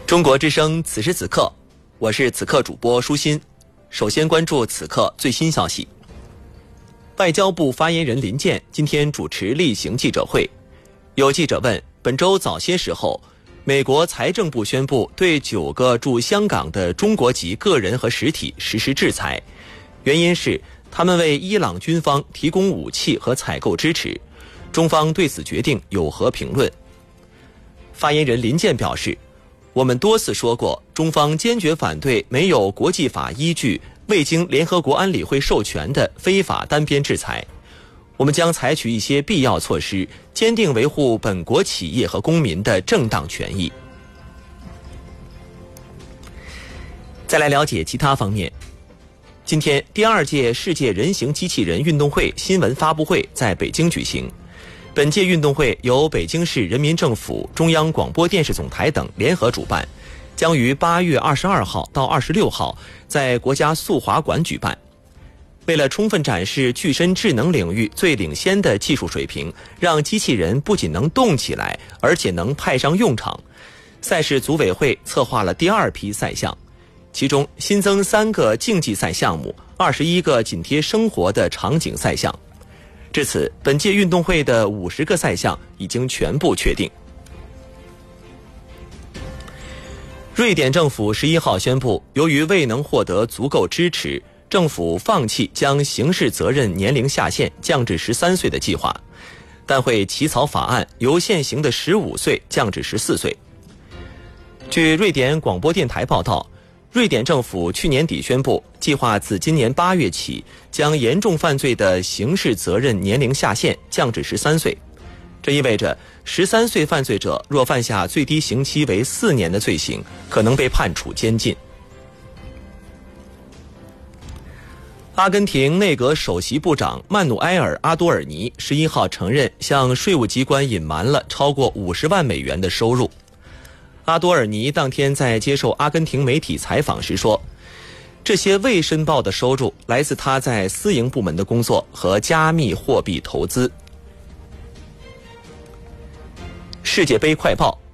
中国之声此时此刻，我是此刻主播舒心。首先关注此刻最新消息。外交部发言人林健今天主持例行记者会，有记者问，本周早些时候，美国财政部宣布对9个驻香港的中国籍个人和实体实施制裁，原因是他们为伊朗军方提供武器和采购支持，中方对此决定有何评论？发言人林健表示，我们多次说过，中方坚决反对没有国际法依据、未经联合国安理会授权的非法单边制裁。我们将采取一些必要措施，坚定维护本国企业和公民的正当权益。再来了解其他方面。今天，第2届世界人形机器人运动会新闻发布会在北京举行。本届运动会由北京市人民政府、中央广播电视总台等联合主办，将于8月22号到26号在国家速滑馆举办。为了充分展示具身智能领域最领先的技术水平，让机器人不仅能动起来，而且能派上用场，赛事组委会策划了第2批赛项，其中新增3个竞技赛项目，21个紧贴生活的场景赛项。至此，本届运动会的50个赛项已经全部确定。瑞典政府11号宣布，由于未能获得足够支持，政府放弃将刑事责任年龄下限降至13岁的计划，但会起草法案，由现行的15岁降至14岁。据瑞典广播电台报道，瑞典政府去年底宣布，计划自今年8月起，将严重犯罪的刑事责任年龄下限降至13岁。这意味着13岁犯罪者若犯下最低刑期为4年的罪行，可能被判处监禁。阿根廷内阁首席部长曼努埃尔·阿多尔尼11号承认向税务机关隐瞒了超过50万美元的收入。阿多尔尼当天在接受阿根廷媒体采访时说，这些未申报的收入来自他在私营部门的工作和加密货币投资。世界杯快报。